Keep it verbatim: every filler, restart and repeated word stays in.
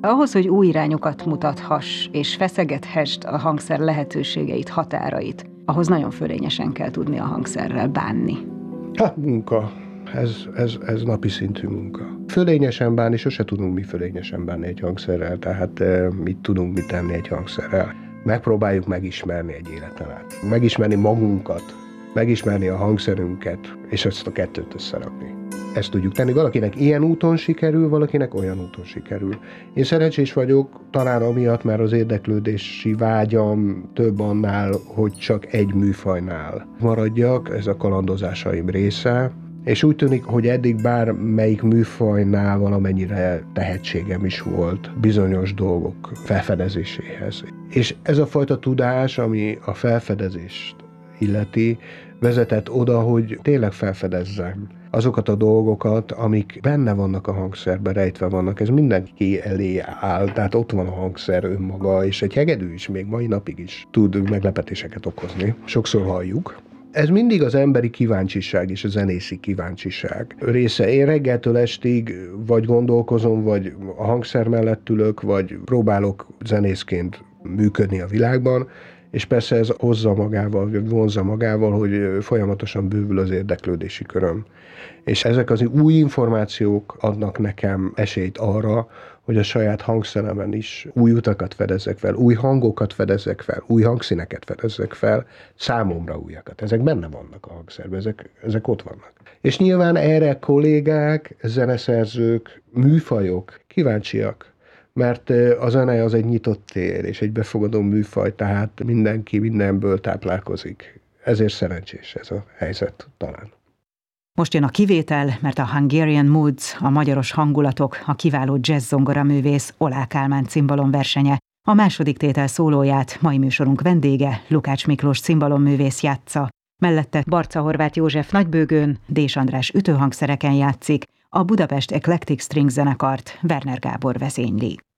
Ahhoz, hogy új irányokat mutathass és feszegethessd a hangszer lehetőségeit, határait, ahhoz nagyon fölényesen kell tudni a hangszerrel bánni. Hát munka. Ez, ez, ez napi szintű munka. Fölényesen bánni, sose tudunk mi fölényesen bánni egy hangszerrel, tehát e, mit tudunk mit tenni egy hangszerrel. Megpróbáljuk megismerni egy életen át. Megismerni magunkat, megismerni a hangszerünket, és ezt a kettőt összerakni. Ezt tudjuk tenni. Valakinek ilyen úton sikerül, valakinek olyan úton sikerül. Én szerencsés vagyok, talán amiatt, mert az érdeklődési vágyam több annál, hogy csak egy műfajnál maradjak, ez a kalandozásaim része. És úgy tűnik, hogy eddig bármelyik műfajnál valamennyire tehetségem is volt bizonyos dolgok felfedezéséhez. És ez a fajta tudás, ami a felfedezést illeti, vezetett oda, hogy tényleg felfedezzem azokat a dolgokat, amik benne vannak a hangszerben, rejtve vannak. Ez mindenki elé áll, tehát ott van a hangszer önmaga, és egy hegedű is még mai napig is tud meglepetéseket okozni. Sokszor halljuk. Ez mindig az emberi kíváncsiság és a zenészi kíváncsiság része. Én reggeltől estig vagy gondolkozom, vagy a hangszer mellett ülök, vagy próbálok zenészként működni a világban, és persze ez hozza magával, vagy vonzza magával, hogy folyamatosan bővül az érdeklődési köröm. És ezek az új információk adnak nekem esélyt arra, hogy a saját hangszeremen is új utakat fedezzek fel, új hangokat fedezzek fel, új hangszíneket fedezzek fel, számomra újakat. Ezek benne vannak a hangszerben, ezek, ezek ott vannak. És nyilván erre kollégák, zeneszerzők, műfajok kíváncsiak, mert a zene az egy nyitott tér, és egy befogadó műfaj, tehát mindenki mindenből táplálkozik. Ezért szerencsés ez a helyzet talán. Most jön a kivétel, mert a Hungarian Moods, a magyaros hangulatok, a kiváló jazz zongoraművész Oláh Kálmán cimbalom versenye. A második tétel szólóját mai műsorunk vendége, Lukács Miklós cimbalomművész játsza. Mellette Barca Horváth József nagybőgőn, Dés András ütőhangszereken játszik, a Budapest Eclectic String zenekart Werner Gábor vezényli.